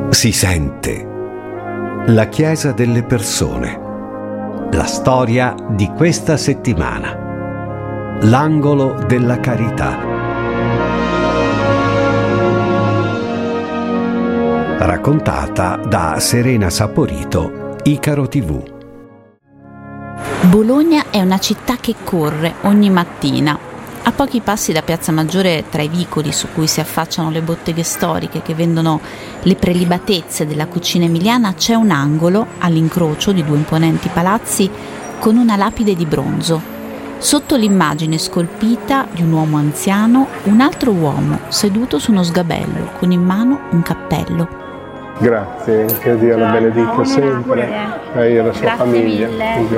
Si sente. La Chiesa delle persone. La storia di questa settimana. L'angolo della carità. Raccontata da Serena Saporito, Icaro TV. Bologna è una città che corre ogni mattina. A pochi passi da Piazza Maggiore, tra i vicoli su cui si affacciano le botteghe storiche che vendono le prelibatezze della cucina emiliana, c'è un angolo all'incrocio di due imponenti palazzi con una lapide di bronzo. Sotto l'immagine scolpita di un uomo anziano, un altro uomo seduto su uno sgabello con in mano un cappello. Grazie, che Dio la benedica sempre, lei e la sua famiglia.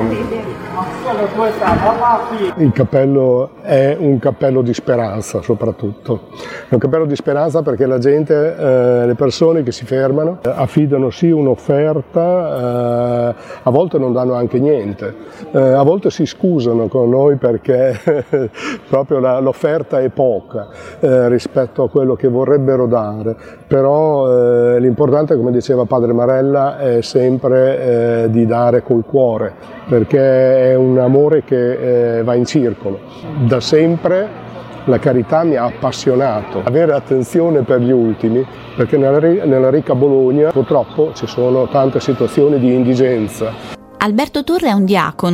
Il cappello è un cappello di speranza soprattutto, è un cappello di speranza perché la gente, le persone che si fermano affidano sì un'offerta, a volte non danno anche niente, a volte si scusano con noi perché proprio l'offerta è poca rispetto a quello che vorrebbero dare, però l'importante, come diceva Padre Marella, è sempre di dare col cuore, perché è un amore che va in circolo. Da sempre la carità mi ha appassionato, avere attenzione per gli ultimi, perché nella ricca Bologna purtroppo ci sono tante situazioni di indigenza. Alberto Torre è un diacono